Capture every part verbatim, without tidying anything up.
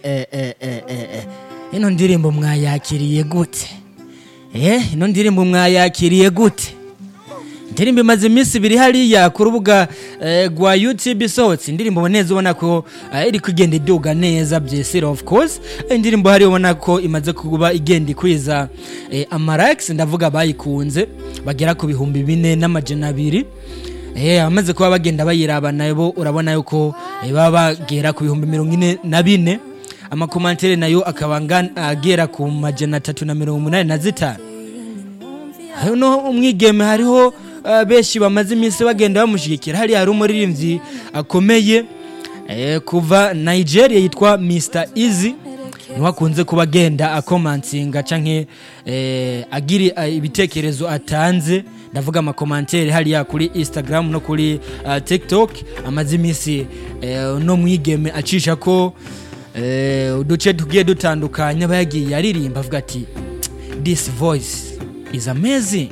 eh eh eh eh ino ndirimbo mwayakiriye gute? Eh ino ndirimbo mwayakiriye gute? Indirimbo imaze iminsi ibiri hariya ku rubuga rwa YouTube isohotse, indirimbo neza ubona ko iri kugenda iduga neza byesire. Of course indirimbo hari ubona ko imaze kuba igenda ikwiza amarax, ndavuga bayikunze bagera ku bihumbi bine n'amajana abiri. Eh amaze kuba bagenda bayiraba nabo urabona yuko baba bagera ku bihumbi mirongo ine na bine, amakomantere nayo akabanga agera ku majana atatu na mirongo umunani na zitanu. Hano umwigeme hariho Uh, beshi bamaze iminsi bagenda bamushigikira. Hari hari umuririmbyi akomeye eh, kuva Nigeria yitwa mister Easy, niwe akunze kuba agenda akomantinga canke eh, agiri uh, ibitekerezo atanze, ndavuga amakomantere hariya kuri Instagram no kuri uh, TikTok. Amaze iminsi eh, no mwigeme acisha ko eh, uduce tugiye dutandukanye bayagiye aririmba avuga ati this voice is amazing.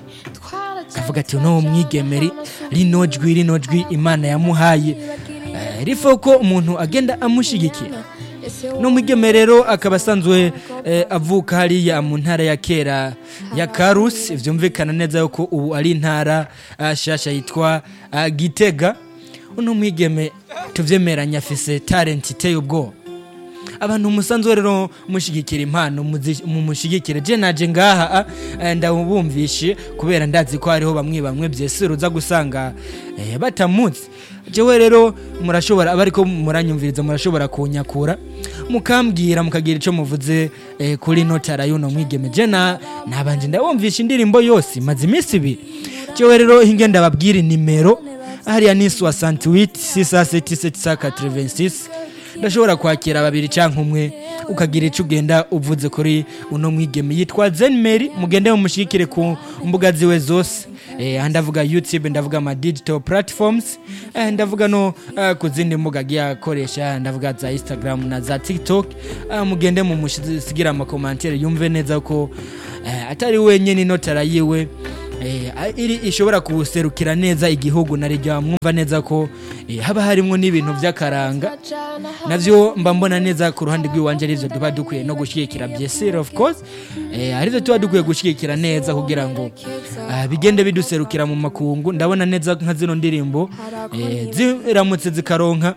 Avuga ati no mwigeme rino jwi rino jwi Imana yamuhaye uh, rifo ko umuntu agenda amushigikira. No mwigeme rero akaba sanzwe uh, avuka hariya mu ntara ya kera ya Karusi, ivyumvikana neza yuko ubu ari ntara uh, shasha yitwa uh, Gitega. Uno mwigeme tuvyemeranya afise talent iteye ubwo. Abantu musanzwe rero mushigikira impano mu mushigikire. Je naje ngaha ndabumvishe kubera ndazi ko hariho bamwe bamwe byesiro uza gusanga eh, batamutse. Jewe rero murashobora abariko muranyumviriza murashobora kunyakura mukambwira mukagira ico muvuze eh, kuri notara yuno mwigeme. Je na nabanje ndabumvisha indirimbo yose maze iminsi ibiri. Jewe rero hinge ndababwira nimero hariya ni soixante-huit six cent soixante-sept quatre-vingt-six. Ndashobora kwakira babiri canke umwe ukagira ico ugenda uvuze kuri uno mwigeme yitwa Zenmeri. Mugende mumushikire ku mbuga ziwe zose, eh ndavuga YouTube, ndavuga ama digital platforms, eh ndavuga no uh, kuzindi mbuga giya koresha, ndavuga za Instagram na za TikTok. Uh, mugende mumusigira ama commentaire yumve neza ko uh, atari wenyene notara yiwe eh iri ishobora kuserukira neza igihugu narijya mwumva neza ko eh, haba harimo n'ibintu by'akaranga navyo mba mbona neza ku ruhande rw'iwanje arivyo duba dukwiye no gushigikira byesire. Of course eh arivyo tuba dukwiye gushigikira neza kugira ngo uh, bigende biduserukira mu makungu. Ndabona neza nka zino ndirimbo eh ziramutse zikaronka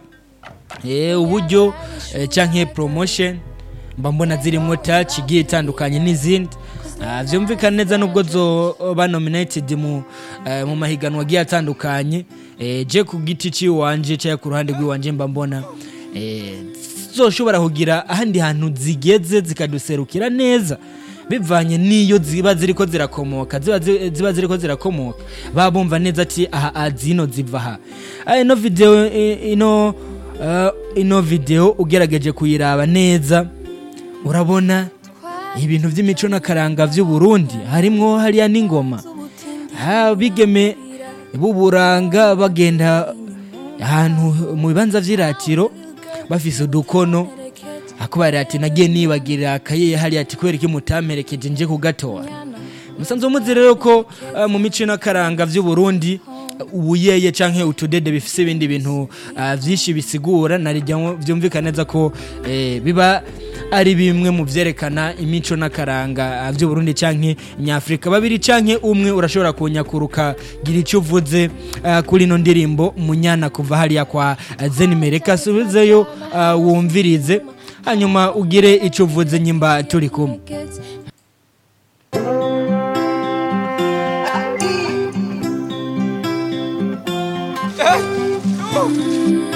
eh uburyo eh, canke promotion mba mbona zirimo touch igiye itandukanye n'izindi. Uh, vyumvikana neza nubwo zo ba nominated mu uh, mu mahiganwa giye atandukanye. Eh je ku giti ci wanje cya ku ruhande rw'iwanje mba mbona eh zoshobora kugira ahandi hantu zigeze zikaduserukira neza bivanye niyo ziba ziriko zirakomoka ziba ziba ziriko zirakomoka babumva neza ati aha azino ziva ha. Ay no video ino uh, ino video ugerageje kuyiraba neza urabona ibintu vy'imico nakaranga vy'u Burundi harimwo hariya n'ingoma. Ha bigeme buburanga bagenda ahantu mu bibanza vy'iratiro bafise udukono akubara ati nagiye nibagira akaye hariya ati kwera iki mutamerekeje nje kugatora. Musanzwe muzi rero ko uh, mu mico nakaranga vy'u Burundi ubuyeye canke utudede bifise ibindi bintu uh, vyishi bisigura narijya vyumvikana neza ko eh, biba ari bimwe mu vyerekana imico nakaranga uh, vy'u Burundi canke nyafrika. Babiri canke umwe urashobora kunyakuruka gira ico uvuze uh, kuri no ndirimbo munyana kuva hariya kwa uh, Zenmeri kasubizeyo uh, wumvirize hanyuma ugire ico uvuze nyimba turi kumwe.